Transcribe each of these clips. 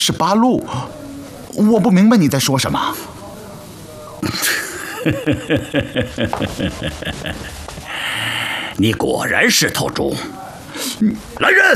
是八路，我不明白你在说什么。 你果然是头猪。来人，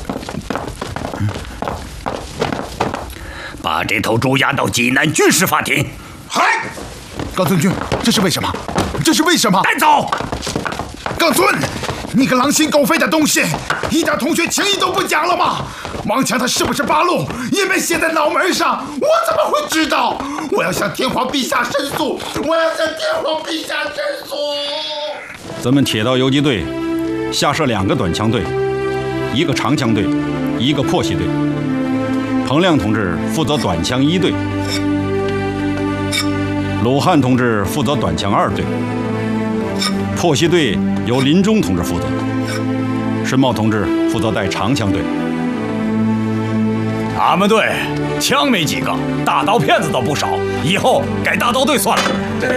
把这头猪押到济南军事法庭。 嗨，冈村君，这是为什么？这是为什么？ 带走！ 冈村，你个狼心狗肺的东西，一点同学情谊都不讲了吗？王强他是不是八路也没写在脑门上，我怎么会知道？我要向天皇陛下申诉！我要向天皇陛下申诉！ 咱们铁道游击队下设2个短枪队，1个长枪队，1个破袭队。彭亮同志负责短枪1队，鲁汉同志负责短枪2队，破袭队由林中同志负责，申茂同志负责带长枪队。 俺们队枪没几个，大刀片子倒不少，以后改大刀队算了。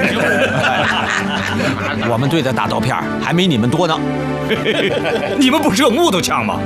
我们队的大刀片还没你们多呢。 你们不是有木头枪吗？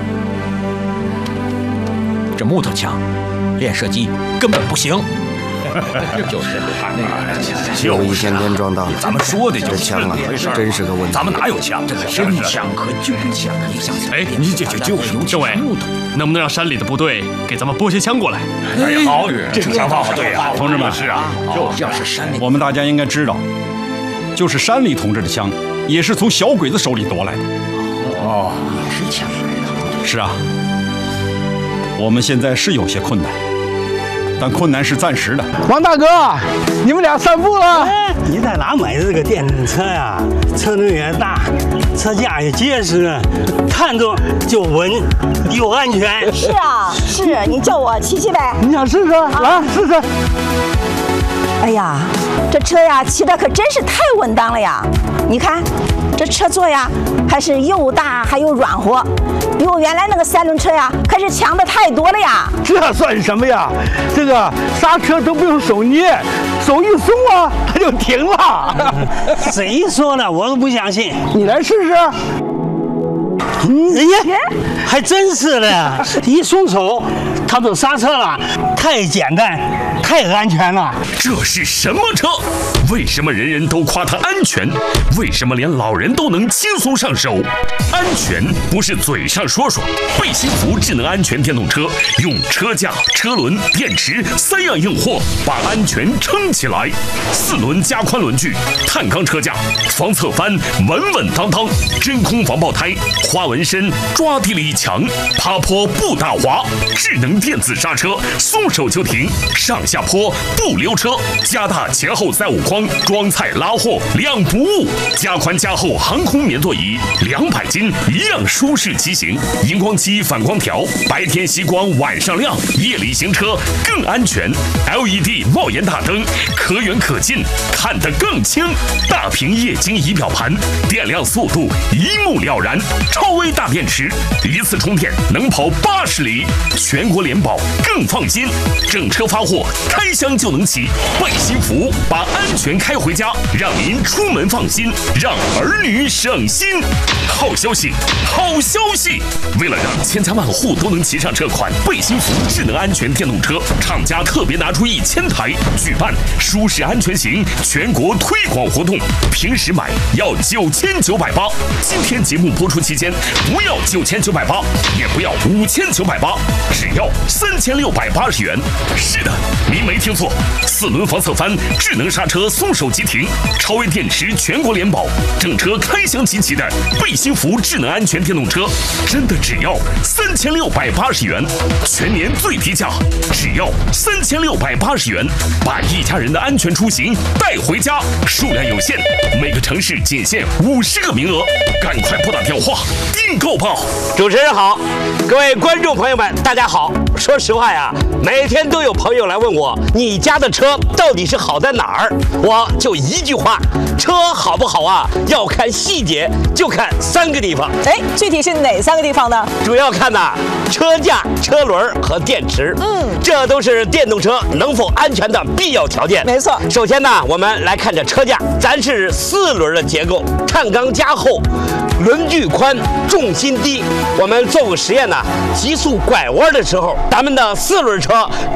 这木头枪练射击根本不行。 就是就一天天撞到， 咱们说的就是这枪啊，真是个问题。 咱们哪有枪？ 真枪和旧枪， 哎，你这就是政委，能不能让山里的部队给咱们拨些枪过来？哎，好，这个想法好，对呀， 同志们， 是啊， 要是山里， 我们大家应该知道，就是山里同志的枪，也是从小鬼子手里夺来的。 哦，也是枪来的。 是啊，我们现在是有些困难。但困难是暂时的。 王大哥，你们俩散步了？ 你在哪买的这个电动车呀？车轮也大，车架也结实，看着就稳又安全。 是啊，是你叫我骑骑呗。 你想试试？来试试。 哎呀，这车呀骑的可真是太稳当了呀！你看，这车座呀还是又大还又软和，比我原来那个3轮车呀可是强的太多了呀！ 这算什么呀？这个刹车都不用手捏，手一松啊，它就停了。 谁说的？我都不相信。 你来试试。 哎呀，还真是的，一松手，它就刹车了，太简单，太安全了。 这是什么车？为什么人人都夸它安全？为什么连老人都能轻松上手？安全不是嘴上说说。贝辛福智能安全电动车用车架、车轮、电池3样硬货把安全撑起来。4轮加宽轮距，碳钢车架，防侧翻，稳稳当当，真空防爆胎，花纹身，抓地力强，爬坡不打滑，智能电子刹车，松手就停，上下坡不溜车，加大前后载物框，装菜拉货2不误，加宽加厚航空棉座椅，200斤一样舒适骑行，荧光漆反光条，白天吸光晚上亮，夜里行车更安全。LED 帽檐大灯，可远可近，看得更清。大屏液晶仪表盘，电量速度一目了然。超微大电池，一次充电能跑80里，全国联保更放心。整车发货，开箱就能骑。贝辛福把安全开回家，让您出门放心，让儿女省心。好消息，好消息！为了让千家万户都能骑上这款贝辛福智能安全电动车，厂家特别拿出1000台，举办舒适安全行全国推广活动。平时买要9980，今天节目播出期间不要9980，也不要5980，只要3680元。是的，您没听错，4轮防侧翻，智能刹车，松手即停，超微电池，全国联保，整车开箱齐齐的贝辛福智能安全电动车，真的只要3680元，全年最低价，只要3680元，把一家人的安全出行带回家，数量有限，每个城市仅限50个名额，赶快拨打电话订购吧。 主持人好，各位观众朋友们，大家好。说实话呀，每天都有朋友来问我，你家的车到底是好在哪儿？ 我就一句话：车好不好啊？要看细节，就看3个地方。 哎，具体是哪3个地方呢？ 主要看车架、车轮和电池。这都是电动车能否安全的必要条件。 没错。 首先呢，我们来看这车架，咱是4轮的结构，碳钢加厚，轮距宽，重心低。我们做过实验呢，急速拐弯的时候，咱们的4轮车